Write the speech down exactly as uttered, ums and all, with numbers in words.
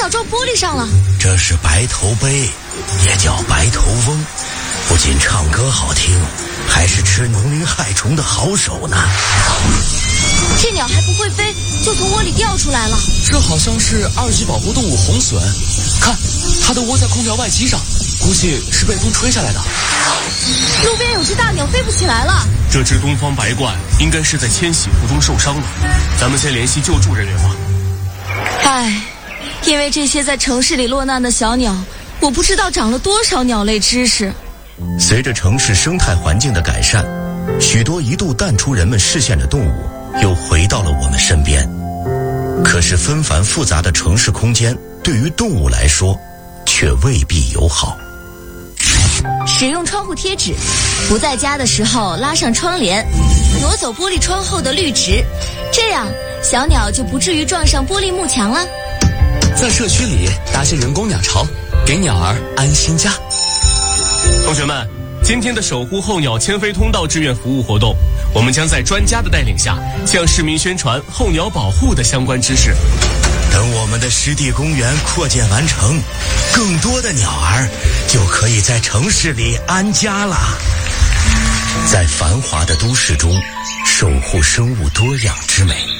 鸟撞玻璃上了。 这是白头鹎，也叫白头翁，不仅唱歌好听，还是吃农林害虫的好手呢。 这鸟还不会飞，就从窝里掉出来了。 这好像是二级保护动物红隼，看，它的窝在空调外机上，估计是被风吹下来的。 路边有只大鸟飞不起来了。 这只东方白鹳应该是在迁徙途中受伤了，咱们先联系救助人员吧。 唉，因为这些在城市里落难的小鸟，我不知道长了多少鸟类知识。 随着城市生态环境的改善，许多一度淡出人们视线的动物又回到了我们身边。可是纷繁复杂的城市空间对于动物来说却未必友好。 使用窗户贴纸，不在家的时候拉上窗帘，挪走玻璃窗后的绿植，这样小鸟就不至于撞上玻璃幕墙了。 在社区里搭些人工鸟巢，给鸟儿安心家。 同学们，今天的守护候鸟迁飞通道志愿服务活动，我们将在专家的带领下向市民宣传候鸟保护的相关知识。 等我们的湿地公园扩建完成，更多的鸟儿就可以在城市里安家了。在繁华的都市中，守护生物多样之美。